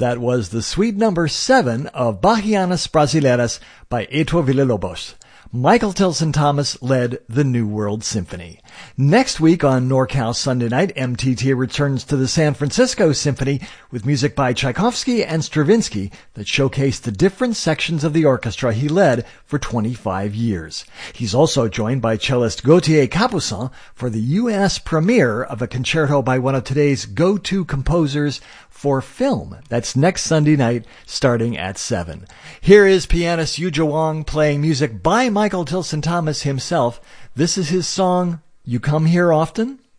That was the Suite Number 7 of Bahianas Brasileiras by Heitor Villa-Lobos. Michael Tilson Thomas led the New World Symphony. Next week on NorCal Sunday Night, MTT returns to the San Francisco Symphony with music by Tchaikovsky and Stravinsky that showcased the different sections of the orchestra he led for 25 years. He's also joined by cellist Gauthier Capuçon for the U.S. premiere of a concerto by one of today's go-to composers for film. That's next Sunday night starting at 7. Here is pianist Yuja Wang playing music by Michael Tilson Thomas himself. This is his song, You Come Here Often?